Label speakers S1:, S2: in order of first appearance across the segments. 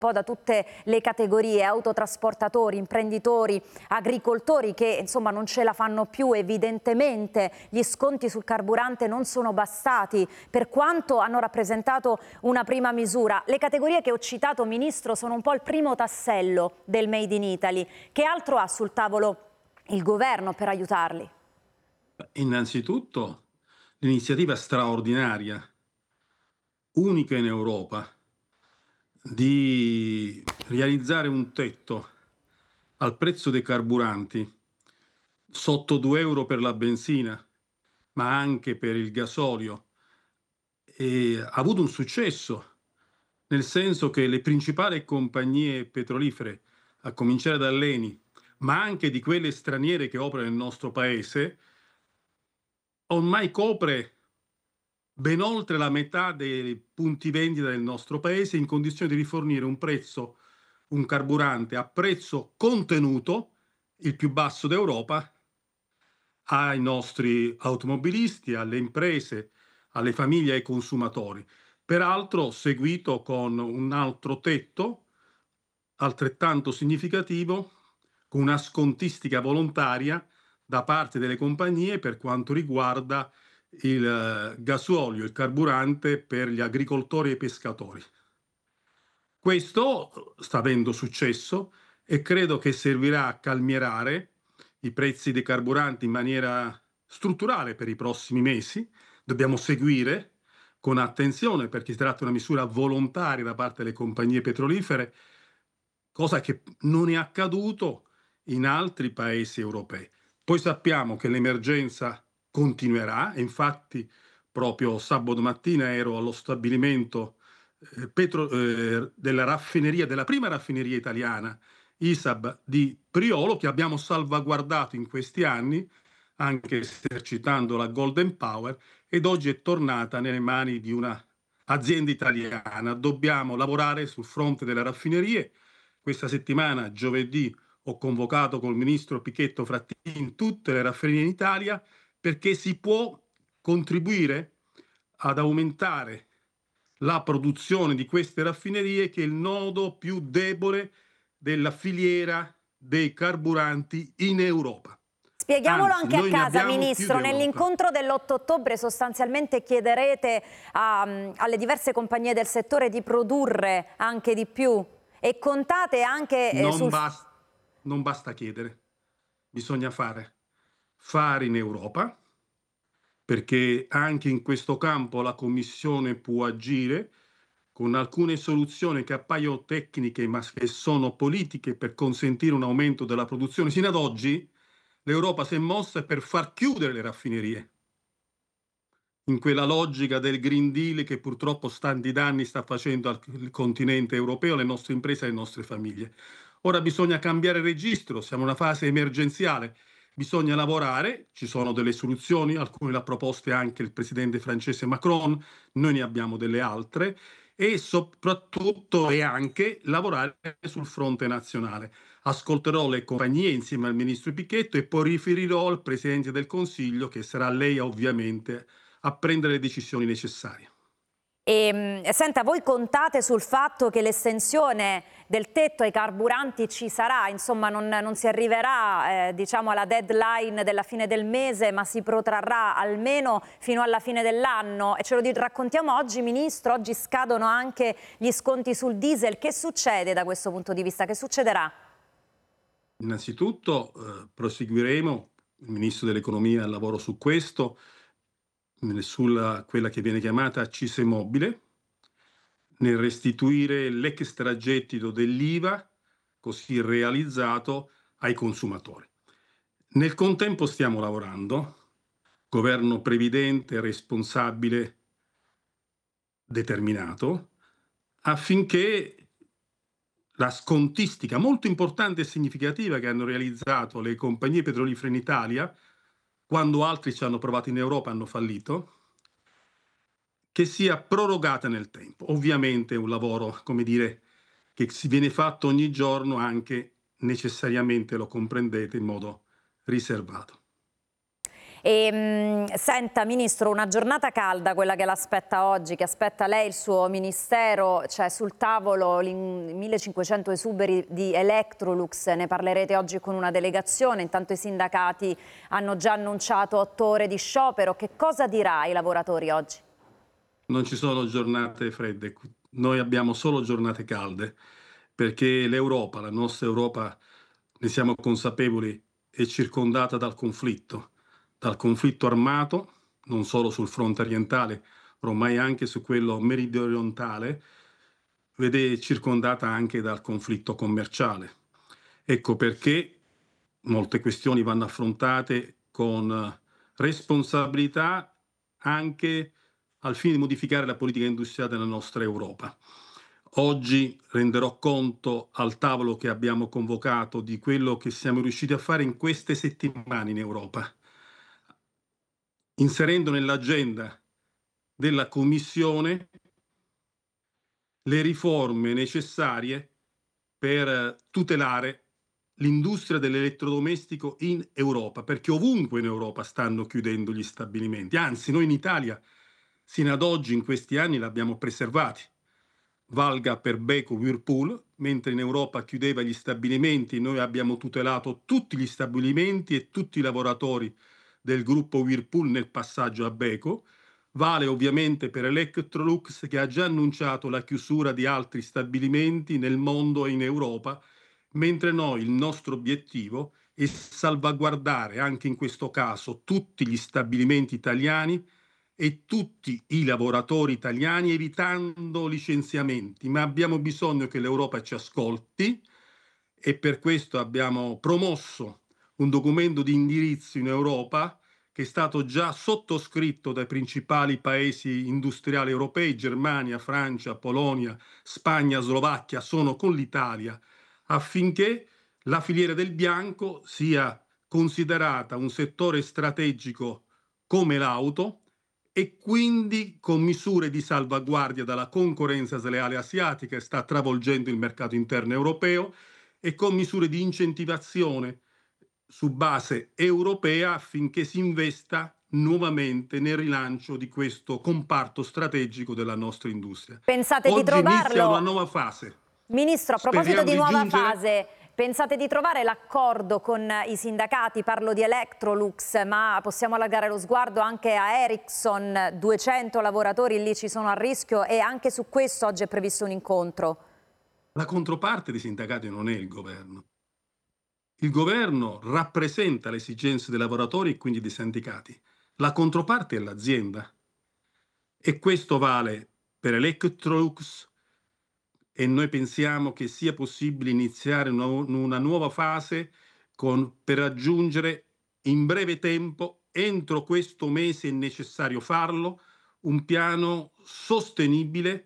S1: po' da tutte le categorie, autotrasportatori, imprenditori, agricoltori che insomma non ce la fanno più. Evidentemente gli sconti sul carburante non sono bastati, per quanto hanno rappresentato una prima misura. Le categorie che ho citato, Ministro, sono un po' il primo tassello del Made in Italy. Che altro ha sul tavolo il governo per aiutarli?
S2: Innanzitutto l'iniziativa straordinaria, unica in Europa, di realizzare un tetto al prezzo dei carburanti sotto 2 euro per la benzina, ma anche per il gasolio, ha avuto un successo, nel senso che le principali compagnie petrolifere, a cominciare dall'Eni, ma anche di quelle straniere che operano nel nostro paese, ormai copre ben oltre la metà dei punti vendita del nostro paese in condizione di rifornire un carburante a prezzo contenuto, il più basso d'Europa, ai nostri automobilisti, alle imprese, alle famiglie e ai consumatori. Peraltro seguito con un altro tetto altrettanto significativo, con una scontistica volontaria da parte delle compagnie per quanto riguarda il gasolio, il carburante per gli agricoltori e i pescatori. Questo sta avendo successo e credo che servirà a calmierare i prezzi dei carburanti in maniera strutturale per i prossimi mesi. Dobbiamo seguire con attenzione perché si tratta di una misura volontaria da parte delle compagnie petrolifere, cosa che non è accaduto in altri paesi europei. Poi sappiamo che l'emergenza continuerà e infatti proprio sabato mattina ero allo stabilimento della raffineria, della prima raffineria italiana, ISAB di Priolo, che abbiamo salvaguardato in questi anni, anche esercitando la Golden Power, ed oggi è tornata nelle mani di una azienda italiana. Dobbiamo lavorare sul fronte delle raffinerie. Questa settimana, giovedì, ho convocato col ministro Pichetto Frattini tutte le raffinerie in Italia perché si può contribuire ad aumentare la produzione di queste raffinerie, che è il nodo più debole della filiera dei carburanti in Europa.
S1: Spieghiamolo
S2: Anzi,
S1: anche a
S2: noi ne
S1: casa,
S2: abbiamo più
S1: Ministro.
S2: d'Europa.
S1: Nell'incontro dell'8 ottobre sostanzialmente chiederete alle diverse compagnie del settore di produrre anche di più e contate anche
S2: Non
S1: sul...
S2: basta, non basta chiedere, bisogna fare. Fare in Europa, perché anche in questo campo la Commissione può agire con alcune soluzioni che appaiono tecniche ma che sono politiche per consentire un aumento della produzione. Sino ad oggi l'Europa si è mossa per far chiudere le raffinerie, in quella logica del Green Deal che purtroppo tanti danni sta facendo al continente europeo, alle nostre imprese e alle nostre famiglie. Ora bisogna cambiare registro, siamo in una fase emergenziale, bisogna lavorare, ci sono delle soluzioni, alcune le ha proposte anche il presidente francese Macron, noi ne abbiamo delle altre, e soprattutto e anche lavorare sul fronte nazionale. Ascolterò le compagnie insieme al ministro Pichetto e poi riferirò al presidente del Consiglio, che sarà lei ovviamente a prendere le decisioni necessarie.
S1: Senta, voi contate sul fatto che l'estensione del tetto ai carburanti ci sarà, insomma non si arriverà diciamo alla deadline della fine del mese, ma si protrarrà almeno fino alla fine dell'anno. E ce lo raccontiamo oggi, Ministro, oggi scadono anche gli sconti sul diesel. Che succede da questo punto di vista? Che succederà?
S2: Innanzitutto proseguiremo, il ministro dell'economia al lavoro su questo, sulla quella che viene chiamata accise mobile, nel restituire l'extragettito dell'IVA così realizzato ai consumatori. Nel contempo stiamo lavorando, governo previdente, responsabile, determinato, affinché la scontistica molto importante e significativa che hanno realizzato le compagnie petrolifere in Italia, quando altri ci hanno provato in Europa e hanno fallito, che sia prorogata nel tempo. Ovviamente è un lavoro, come dire, che si viene fatto ogni giorno, anche necessariamente, lo comprendete, in modo riservato.
S1: Senta Ministro, una giornata calda, quella che l'aspetta oggi, che aspetta lei, il suo Ministero, c'è sul tavolo 1500 esuberi di Electrolux, ne parlerete oggi con una delegazione, intanto i sindacati hanno già annunciato 8 ore di sciopero. Che cosa dirà ai lavoratori oggi?
S2: Non ci sono giornate fredde, noi abbiamo solo giornate calde, perché l'Europa, la nostra Europa, ne siamo consapevoli, è circondata dal conflitto armato, non solo sul fronte orientale, ormai anche su quello meridionale, vede circondata anche dal conflitto commerciale. Ecco perché molte questioni vanno affrontate con responsabilità anche al fine di modificare la politica industriale della nostra Europa. Oggi renderò conto al tavolo che abbiamo convocato di quello che siamo riusciti a fare in queste settimane in Europa, inserendo nell'agenda della Commissione le riforme necessarie per tutelare l'industria dell'elettrodomestico in Europa, perché ovunque in Europa stanno chiudendo gli stabilimenti. Anzi, noi in Italia, sino ad oggi, in questi anni, l'abbiamo preservati. Valga per Beko Whirlpool, mentre in Europa chiudeva gli stabilimenti, noi abbiamo tutelato tutti gli stabilimenti e tutti i lavoratori del gruppo Whirlpool nel passaggio a Beko. Vale ovviamente per Electrolux, che ha già annunciato la chiusura di altri stabilimenti nel mondo e in Europa, mentre noi il nostro obiettivo è salvaguardare anche in questo caso tutti gli stabilimenti italiani e tutti i lavoratori italiani, evitando licenziamenti. Ma abbiamo bisogno che l'Europa ci ascolti e per questo abbiamo promosso un documento di indirizzo in Europa che è stato già sottoscritto dai principali paesi industriali europei: Germania, Francia, Polonia, Spagna, Slovacchia, sono con l'Italia, affinché la filiera del bianco sia considerata un settore strategico come l'auto, e quindi con misure di salvaguardia dalla concorrenza sleale asiatica che sta travolgendo il mercato interno europeo, e con misure di incentivazione su base europea affinché si investa nuovamente nel rilancio di questo comparto strategico della nostra industria.
S1: Pensate di
S2: Oggi inizia una
S1: trovarlo?
S2: nuova fase.
S1: Ministro, a proposito
S2: Speriamo
S1: di
S2: di
S1: nuova
S2: giungere.
S1: fase, pensate di trovare l'accordo con i sindacati? Parlo di Electrolux, ma possiamo allargare lo sguardo anche a Ericsson, 200 lavoratori lì ci sono a rischio, e anche su questo oggi è previsto un incontro.
S2: La controparte dei sindacati non è il governo. Il governo rappresenta le esigenze dei lavoratori e quindi dei sindacati. La controparte è l'azienda. E questo vale per Electrolux, e noi pensiamo che sia possibile iniziare una nuova fase per raggiungere in breve tempo, entro questo mese è necessario farlo, un piano sostenibile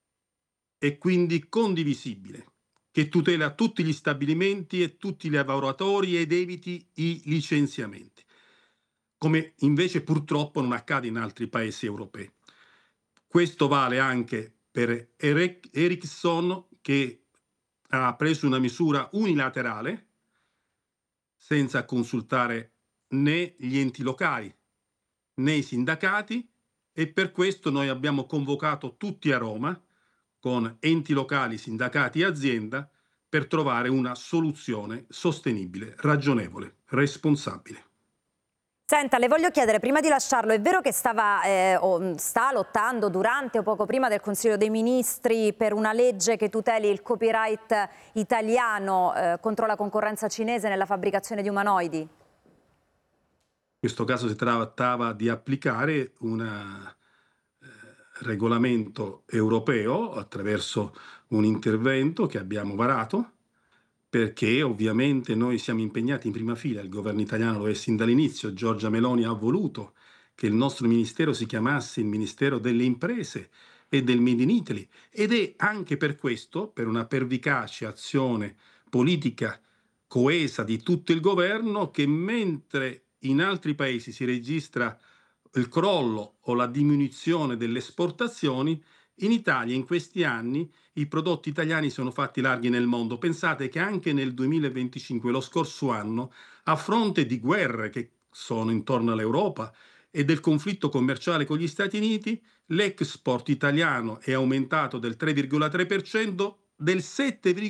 S2: e quindi condivisibile, che tutela tutti gli stabilimenti e tutti i lavoratori ed eviti i licenziamenti, come invece purtroppo non accade in altri paesi europei. Questo vale anche per Ericsson, che ha preso una misura unilaterale senza consultare né gli enti locali né i sindacati, e per questo noi abbiamo convocato tutti a Roma con enti locali, sindacati e azienda per trovare una soluzione sostenibile, ragionevole, responsabile.
S1: Senta, le voglio chiedere, prima di lasciarlo, è vero che sta lottando durante o poco prima del Consiglio dei Ministri per una legge che tuteli il copyright italiano contro la concorrenza cinese nella fabbricazione di umanoidi?
S2: In questo caso si trattava di applicare un regolamento europeo attraverso un intervento che abbiamo varato, perché ovviamente noi siamo impegnati in prima fila, il governo italiano lo è sin dall'inizio. Giorgia Meloni ha voluto che il nostro ministero si chiamasse il Ministero delle Imprese e del Made in Italy, ed è anche per questo, per una pervicace azione politica coesa di tutto il governo, che mentre in altri paesi si registra il crollo o la diminuzione delle esportazioni, in Italia in questi anni i prodotti italiani sono fatti larghi nel mondo. Pensate che anche nel 2025, lo scorso anno, a fronte di guerre che sono intorno all'Europa e del conflitto commerciale con gli Stati Uniti, l'export italiano è aumentato del 3,3%, del 7,1%